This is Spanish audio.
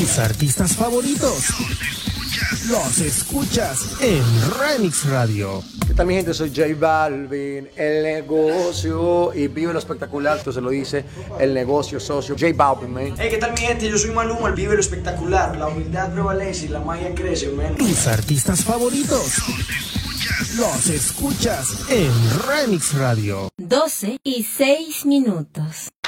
Tus artistas favoritos los escuchas en Remix Radio. ¿Qué tal, mi gente? Soy J Balvin, el negocio, y vive lo espectacular, esto se lo dice el negocio socio, J Balvin, man. Hey, ¿qué tal, mi gente? Yo soy Maluma, el vive lo espectacular, la humildad prevalece y la magia crece, man. Tus artistas favoritos los escuchas en Remix Radio. 12:06.